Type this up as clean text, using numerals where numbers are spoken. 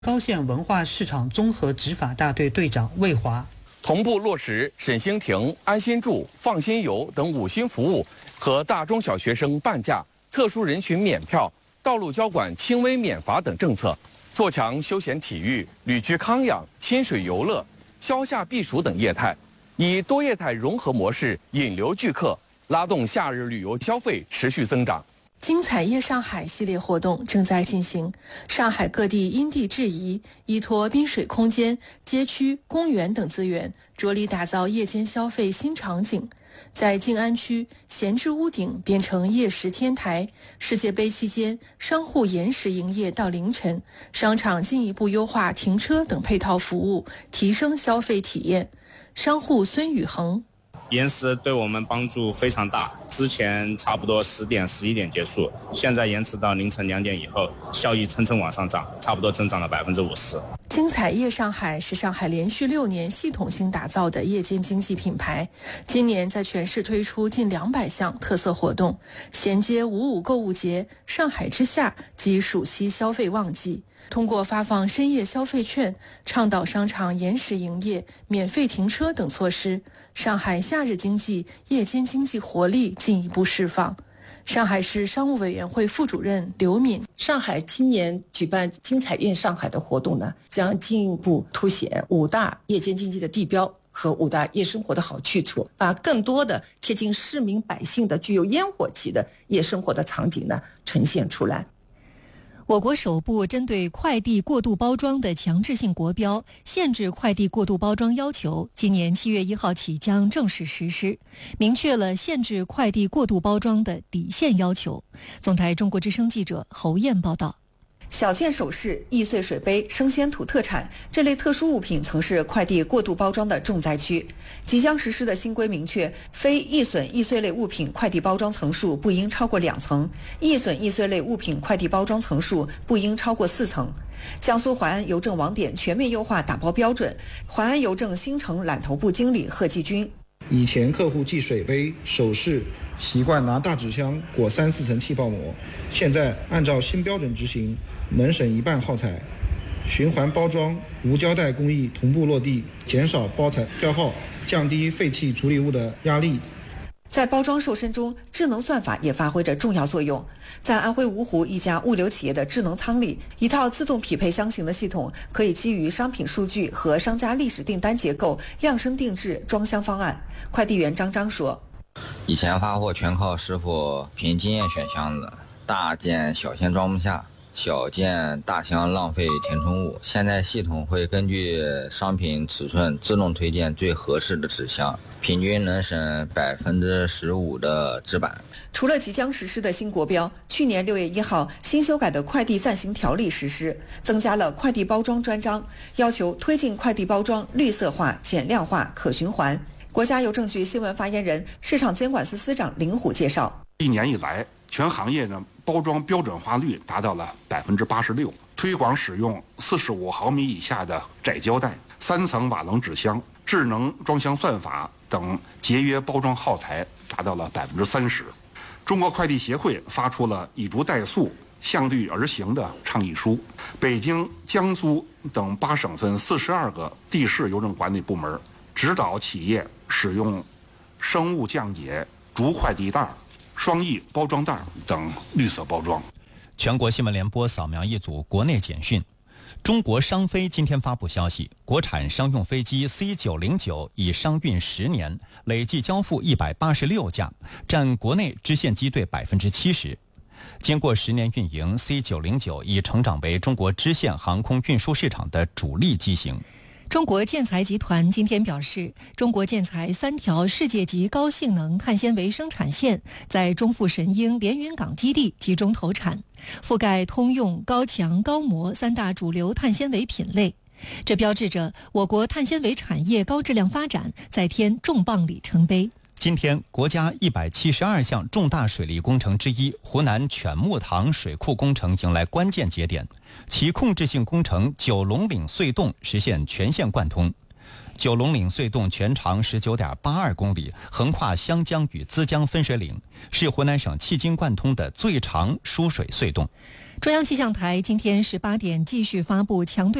高县文化市场综合执法大队队长魏华。 同步落实沈兴亭、安心住、放心游等5新服务和大中小学生半价、特殊人群免票、道路交管轻微免罚等政策，做强休闲体育、旅居康养、亲水游乐、消夏避暑等业态，以多业态融合模式引流聚客，拉动夏日旅游消费持续增长。 精彩夜上海系列活动正在进行，上海各地因地制宜，依托滨水空间、街区、公园等资源，着力打造夜间消费新场景。在静安区，闲置屋顶变成夜市天台；世界杯期间，商户延时营业到凌晨；商场进一步优化停车等配套服务，提升消费体验。商户孙宇恒。 延时对我们帮助非常大，之前差不多10点、11点结束，现在延迟到凌晨2点以后，效益蹭蹭往上涨，差不多增长了50%。 精彩夜上海是上海连续6年系统性打造的夜间经济品牌，今年在全市推出近200项特色活动，衔接5.5购物节、上海之夏及暑期消费旺季。通过发放深夜消费券、倡导商场延时营业、免费停车等措施，上海夏日经济、夜间经济活力进一步释放。上海市商务委员会副主任刘敏： 上海今年举办精彩夜上海的活动呢，将进一步凸显5大夜间经济的地标和5大夜生活的好去处，把更多的贴近市民百姓的具有烟火气的夜生活的场景呢呈现出来。 我国首部针对快递过度包装的强制性国标限制快递过度包装要求，今年7月1号起将正式实施，明确了限制快递过度包装的底线要求。总台中国之声记者侯燕报道。 小件首饰、易碎水杯、生鲜土特产这类特殊物品曾是快递过度包装的重灾区。即将实施的新规明确，非易损易碎类物品快递包装层数不应超过2层，易损易碎类物品快递包装层数不应超过4层。江苏淮安邮政网点全面优化打包标准，淮安邮政新城揽头部经理贺继军： 以前客户寄水杯、首饰习惯拿大纸箱裹3-4层气泡膜，现在按照新标准执行，能省1半耗材，循环包装、无胶带工艺同步落地，减少包材标耗，降低废弃处理物的压力。 在包装瘦身中，智能算法也发挥着重要作用。在安徽芜湖一家物流企业的智能仓里，一套自动匹配箱型的系统可以基于商品数据和商家历史订单结构量身定制装箱方案。快递员张说： 以前发货全靠师傅凭经验选箱子，大件小件装不下，小件大箱浪费填充物，现在系统会根据商品尺寸自动推荐最合适的纸箱，平均能省15%的纸板。 除了即将实施的新国标，去年6月1号新修改的快递暂行条例实施，增加了快递包装专章，要求推进快递包装绿色化、减量化、可循环。国家邮政局新闻发言人、市场监管司司长林虎介绍 ：1年以来，全行业呢包装标准化率达到了86%，推广使用45毫米以下的窄胶带、3层瓦楞纸箱、智能装箱算法等节约包装耗材达到了30%。中国快递协会发出了以竹代塑、向律而行的倡议书。北京、江苏等8省份42个地市邮政管理部门指导企业使用生物降解、竹快递袋、双翼包装袋等绿色包装。 全国新闻联播扫描一组国内简讯。中国商飞今天发布消息，国产商用飞机 C909 已商运10年，累计交付186架，占国内支线机队70%。经过10年运营， C909 已成长为中国支线航空运输市场的主力机型。 中国建材集团今天表示，中国建材3条世界级高性能碳纤维生产线在中富神鹰连云港基地集中投产，覆盖通用、高强、高模3大主流碳纤维品类。这标志着我国碳纤维产业高质量发展再添重磅里程碑。 今天，国家172项重大水利工程之一湖南犬木塘水库工程迎来关键节点，其控制性工程九龙岭隧洞实现全线贯通。九龙岭隧洞全长19.82公里，横跨湘江与资江分水岭，是湖南省迄今贯通的最长输水隧洞。 中央气象台今天18点继续发布强对